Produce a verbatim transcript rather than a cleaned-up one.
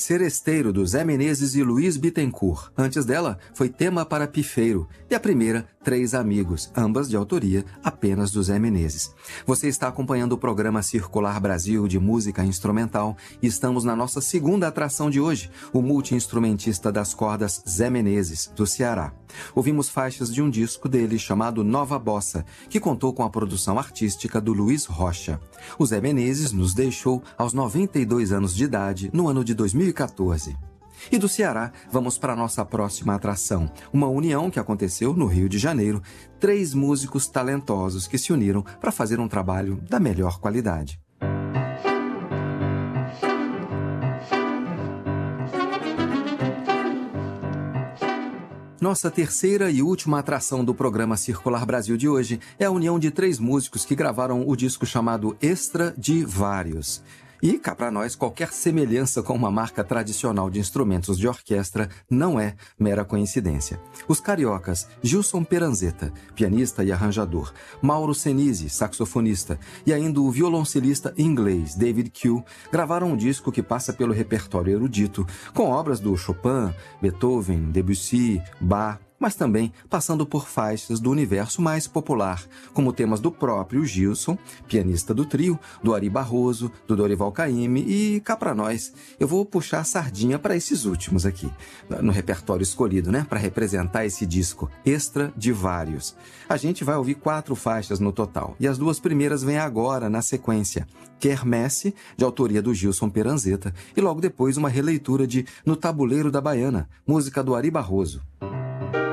Seresteiro, do Zé Menezes e Luiz Bittencourt. Antes dela, foi Tema para Pifeiro. E a primeira, Três Amigos, ambas de autoria apenas do Zé Menezes. Você está acompanhando o programa Circular Brasil de música instrumental e estamos na nossa segunda atração de hoje, o multi-instrumentista das cordas Zé Menezes, do Ceará. Ouvimos faixas de um disco dele chamado Nova Bossa, que contou com a produção artística do Luiz Rocha. O Zé Menezes nos deixou aos noventa e dois anos de idade, no ano de dois mil e quatorze. E do Ceará, vamos para a nossa próxima atração, uma união que aconteceu no Rio de Janeiro, três músicos talentosos que se uniram para fazer um trabalho da melhor qualidade. Nossa terceira e última atração do programa Circular Brasil de hoje é a união de três músicos que gravaram o disco chamado Extra-de-Vários. E, cá para nós, qualquer semelhança com uma marca tradicional de instrumentos de orquestra não é mera coincidência. Os cariocas Gilson Peranzeta, pianista e arranjador, Mauro Senise, saxofonista, e ainda o violoncelista inglês David Kew, gravaram um disco que passa pelo repertório erudito, com obras do Chopin, Beethoven, Debussy, Bach, mas também passando por faixas do universo mais popular, como temas do próprio Gilson, pianista do trio, do Ari Barroso, do Dorival Caymmi e, cá pra nós, eu vou puxar a sardinha para esses últimos aqui, no repertório escolhido, né, para representar esse disco, Extra-de-Vários. A gente vai ouvir quatro faixas no total, e as duas primeiras vêm agora, na sequência, Quermesse, de autoria do Gilson Peranzeta, e logo depois uma releitura de No Tabuleiro da Baiana, música do Ari Barroso.